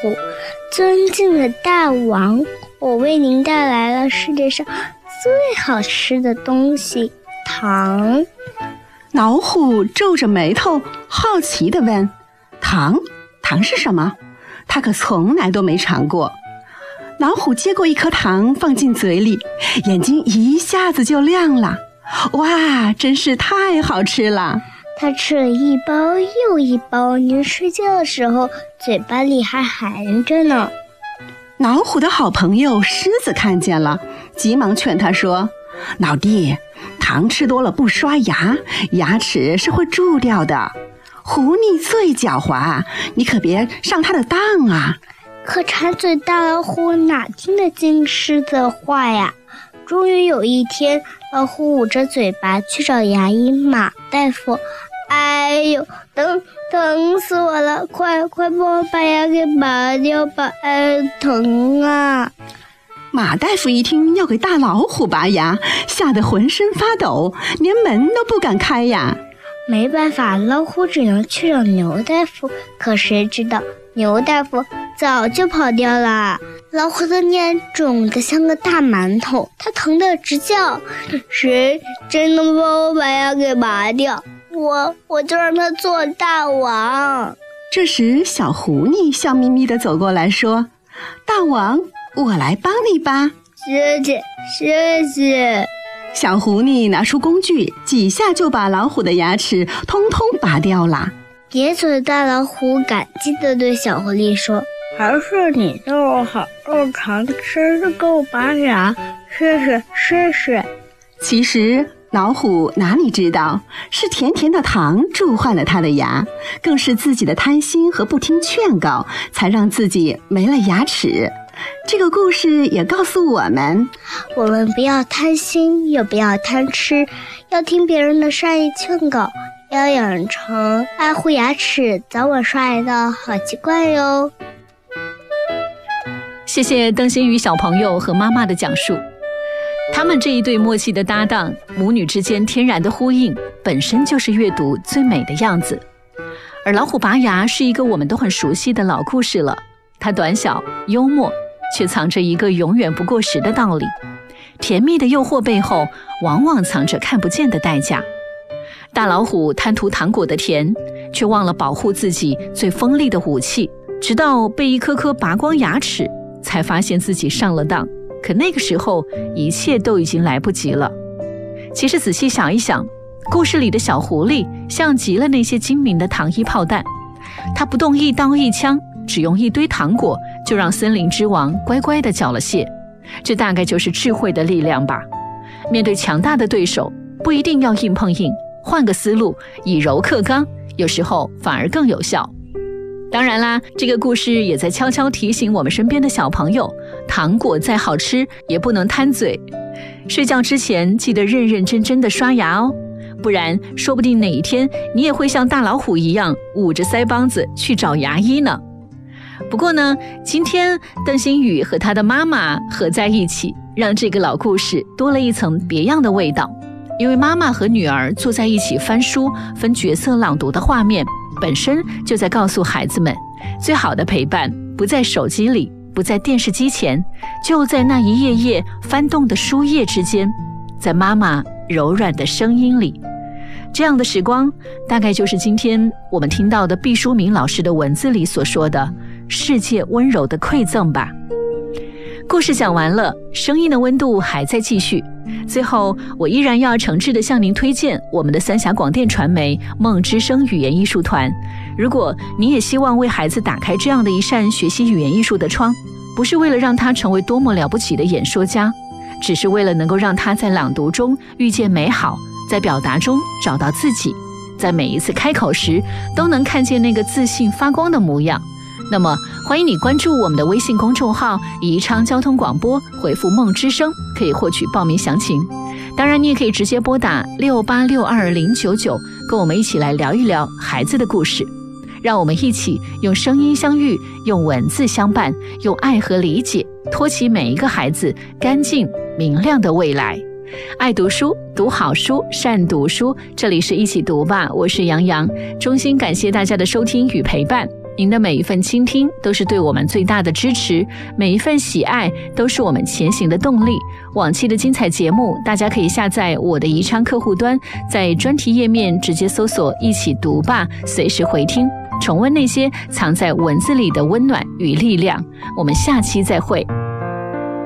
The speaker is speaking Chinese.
虎，尊敬的大王，我为您带来了世界上最好吃的东西——糖。 老虎皱着眉头，好奇地问：糖是什么？他可从来都没尝过。老虎接过一颗糖放进嘴里，眼睛一下子就亮了。哇，真是太好吃了！ 他吃了一包又一包，临睡觉的时候嘴巴里还含着呢。 老虎的好朋友狮子看见了，急忙劝他说：老弟，糖吃多了不刷牙，牙齿是会蛀掉的。狐狸最狡猾，你可别上他的当啊！ 可馋嘴大老虎哪听得进狮子的话呀？终于有一天，老虎捂着嘴巴去找牙医马大夫。哎呦，疼死我了！快帮我把牙给拔掉吧！疼啊！ 马大夫一听要给大老虎拔牙，吓得浑身发抖，连门都不敢开呀。 没办法，老虎只能去找牛大夫，可谁知道牛大夫早就跑掉了。老虎的脸肿得像个大馒头，它疼得直叫：谁真能帮我把牙给拔掉，我就让他做大王。 这时小狐狸笑眯眯地走过来说：大王，我来帮你吧。 谢谢。 小狐狸拿出工具，几下就把老虎的牙齿通通拔掉了。 瘪嘴的大老虎感激地对小狐狸说：还是你对我好，常吃着给我拔牙，谢谢。 其实老虎哪里知道，是甜甜的糖蛀坏了他的牙，更是自己的贪心和不听劝告，才让自己没了牙齿。这个故事也告诉我们不要贪心，也不要贪吃，要听别人的善意劝告，要养成爱护牙齿、早晚刷牙的好习惯哟。 谢谢邓馨予小朋友和妈妈的讲述。他们这一对默契的搭档，母女之间天然的呼应，本身就是阅读最美的样子。而老虎拔牙是一个我们都很熟悉的老故事了，它短小幽默，却藏着一个永远不过时的道理。甜蜜的诱惑背后，往往藏着看不见的代价。大老虎贪图糖果的甜，却忘了保护自己最锋利的武器，直到被一颗颗拔光牙齿，才发现自己上了当。可那个时候，一切都已经来不及了。其实仔细想一想，故事里的小狐狸像极了那些精明的糖衣炮弹，它不动一刀一枪，只用一堆糖果就让森林之王乖乖地缴了械。这大概就是智慧的力量吧。面对强大的对手，不一定要硬碰硬，换个思路，以柔克刚，有时候反而更有效。当然啦，这个故事也在悄悄提醒我们身边的小朋友，糖果再好吃也不能贪嘴。睡觉之前记得认认真真的刷牙哦，不然说不定哪一天你也会像大老虎一样捂着腮帮子去找牙医呢。不过呢，今天邓馨予和她的妈妈合在一起，让这个老故事多了一层别样的味道。因为妈妈和女儿坐在一起翻书分角色朗读的画面，本身就在告诉孩子们，最好的陪伴不在手机里，不在电视机前，就在那一页页翻动的书页之间，在妈妈柔软的声音里。这样的时光，大概就是今天我们听到的毕淑敏老师的文字里所说的世界温柔的馈赠吧。故事讲完了，声音的温度还在继续。最后，我依然要诚挚地向您推荐我们的三峡广电传媒梦之声语言艺术团。如果你也希望为孩子打开这样的一扇学习语言艺术的窗，不是为了让他成为多么了不起的演说家，只是为了能够让他在朗读中遇见美好，在表达中找到自己，在每一次开口时都能看见那个自信发光的模样。那么欢迎你关注我们的微信公众号宜昌交通广播，回复梦之声可以获取报名详情。当然你也可以直接拨打6862-099，跟我们一起来聊一聊孩子的故事。让我们一起用声音相遇，用文字相伴，用爱和理解托起每一个孩子干净明亮的未来。爱读书，读好书，善读书，这里是一起读吧，我是杨洋。衷心感谢大家的收听与陪伴。 您的每一份倾听都是对我们最大的支持，每一份喜爱都是我们前行的动力。往期的精彩节目，大家可以下载我的宜昌客户端，在专题页面直接搜索一起读吧，随时回听，重温那些藏在文字里的温暖与力量。我们下期再会。